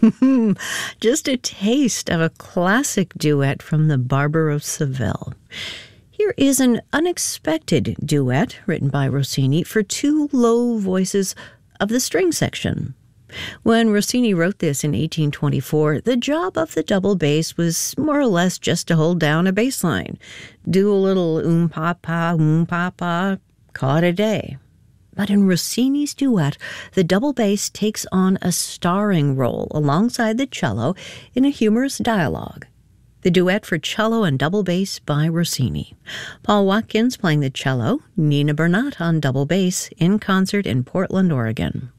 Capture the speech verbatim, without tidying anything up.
Just a taste of a classic duet from The Barber of Seville. Here is an unexpected duet written by Rossini for two low voices of the string section. When Rossini wrote this in eighteen twenty-four, the job of the double bass was more or less just to hold down a bass line, do a little um-pa-pa, um-pa-pa, call it a day. But in Rossini's duet, the double bass takes on a starring role alongside the cello in a humorous dialogue. The duet for cello and double bass by Rossini. Paul Watkins playing the cello, Nina Bernat on double bass in concert in Portland, Oregon.